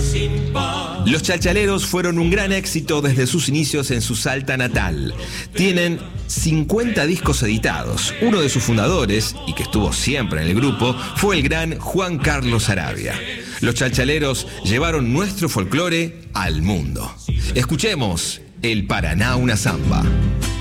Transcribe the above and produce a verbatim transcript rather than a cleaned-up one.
Los Chalchaleros fueron un gran éxito desde sus inicios en su Salta natal. Tienen cincuenta discos editados. Uno de sus fundadores, y que estuvo siempre en el grupo, fue el gran Juan Carlos Arabia. Los Chalchaleros llevaron nuestro folclore al mundo. Escuchemos el Paraná una Zamba.